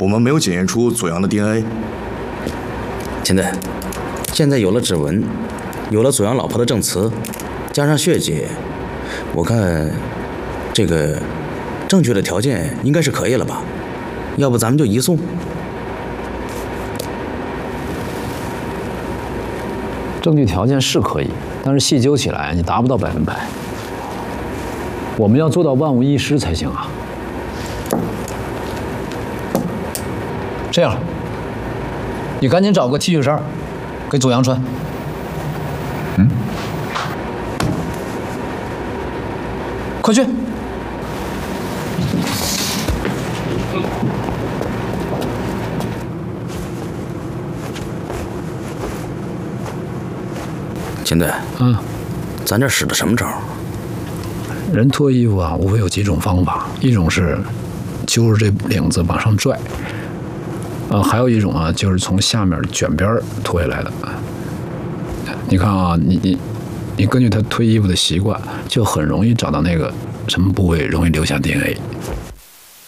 我们没有检验出左阳的 DNA。 现在有了指纹，有了左阳老婆的证词，加上血迹，我看这个证据的条件应该是可以了吧？要不咱们就移送？ 证据条件是可以，但是细究起来你达不到100%。我们要做到万无一失才行啊。这样，你赶紧找个 T 恤衫，给左阳穿。快去！ 秦队，咱这使的什么招？ 人脱衣服啊，无非有几种方法，一种是揪着这领子往上拽，还有一种啊，就是从下面卷边脱下来的。你看啊，你根据他脱衣服的习惯，就很容易找到那个什么部位容易留下 DNA。